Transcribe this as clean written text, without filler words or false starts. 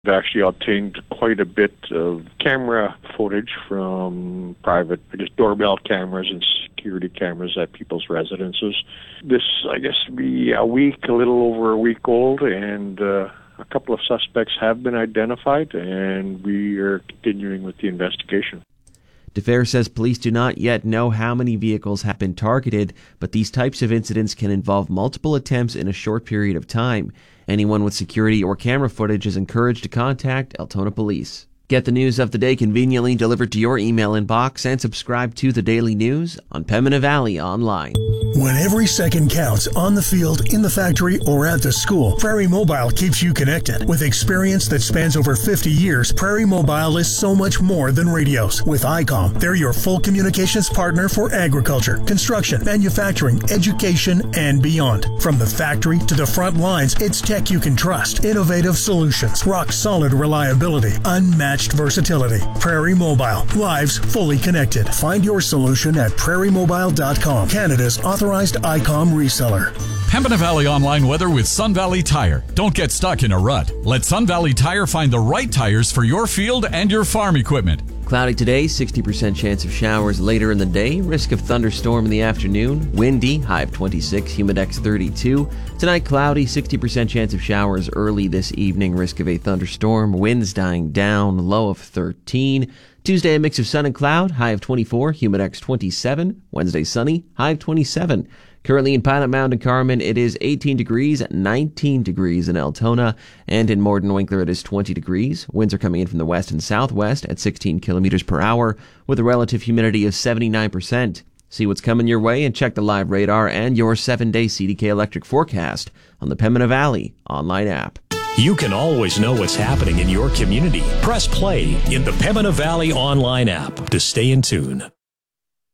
We've actually obtained quite a bit of camera footage from private, doorbell cameras and security cameras at people's residences. This, I guess, will be a little over a week old, and a couple of suspects have been identified, and we are continuing with the investigation. DeFer says police do not yet know how many vehicles have been targeted, but these types of incidents can involve multiple attempts in a short period of time. Anyone with security or camera footage is encouraged to contact Altona Police. Get the news of the day conveniently delivered to your email inbox and subscribe to The Daily News on Pembina Valley Online. When every second counts on the field, in the factory, or at the school, Prairie Mobile keeps you connected. With experience that spans over 50 years, Prairie Mobile is so much more than radios. With ICOM, they're your full communications partner for agriculture, construction, manufacturing, education, and beyond. From the factory to the front lines, it's tech you can trust, innovative solutions, rock-solid reliability, unmatched versatility. Prairie Mobile, lives fully connected. Find your solution at prairiemobile.com, Canada's authorized ICOM reseller. Pembina Valley Online weather with Sun Valley Tire. Don't get stuck in a rut. Let Sun Valley Tire find the right tires for your field and your farm equipment. Cloudy today, 60% chance of showers later in the day, risk of thunderstorm in the afternoon, windy, high of 26, humidex 32. Tonight, cloudy, 60% chance of showers early this evening, risk of a thunderstorm, winds dying down, low of 13. Tuesday, a mix of sun and cloud, high of 24, humidex 27. Wednesday, sunny, high of 27. Currently in Pilot Mound and Carman, it is 18 degrees, 19 degrees in Altona, and in Morden Winkler, it is 20 degrees. Winds are coming in from the west and southwest at 16 kilometers per hour, with a relative humidity of 79%. See what's coming your way and check the live radar and your 7-day CDK electric forecast on the Pembina Valley online app. You can always know what's happening in your community. Press play in the Pembina Valley online app to stay in tune.